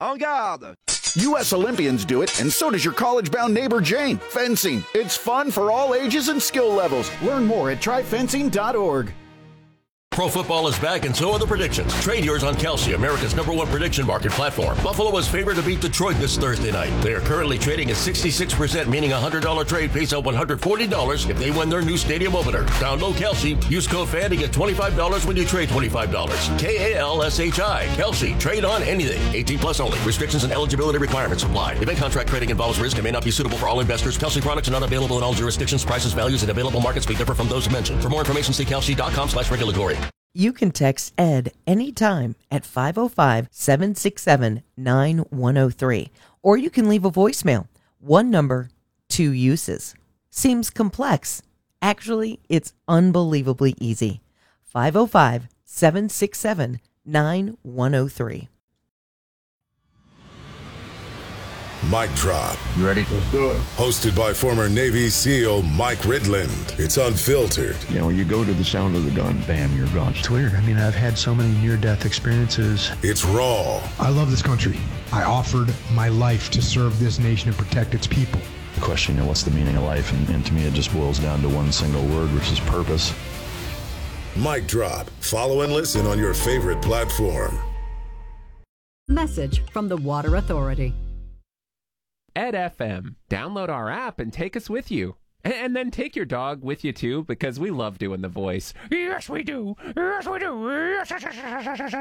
En garde! U.S. Olympians do it, and so does your college-bound neighbor Jane. Fencing. It's fun for all ages and skill levels. Learn more at tryfencing.org. Pro football is back, and so are the predictions. Trade yours on Kalshi, America's #1 prediction market platform. Buffalo is favored to beat Detroit this Thursday night. They are currently trading at 66%, meaning a $100 trade pays out $140 if they win their new stadium opener. Download Kalshi. Use code FAN to get $25 when you trade $25. Kalshi. Kalshi. Trade on anything. 18 plus only. Restrictions and eligibility requirements apply. Event contract trading involves risk and may not be suitable for all investors. Kalshi products are not available in all jurisdictions. Prices, values, and available markets may differ from those mentioned. For more information, see kalshi.com/regulatory. You can text ED anytime at 505-767-9103. Or you can leave a voicemail. One number, two uses. Seems complex. Actually, it's unbelievably easy. 505-767-9103. Mic Drop. You ready? Let's do it. Hosted by former Navy SEAL Mike Ridland. It's unfiltered. You know, you go to the sound of the gun, bam, you're gone. It's weird. I mean, I've had so many near-death experiences. It's raw. I love this country. I offered my life to serve this nation and protect its people. The question, you know, what's the meaning of life? And to me, it just boils down to one single word, which is purpose. Mic Drop. Follow and listen on your favorite platform. Message from the Water Authority. Ed FM. Download our app and take us with you. And then take your dog with you, too, because we love doing the voice. Yes, we do. Yes, we do. Yes, yes, yes, yes, yes, yes.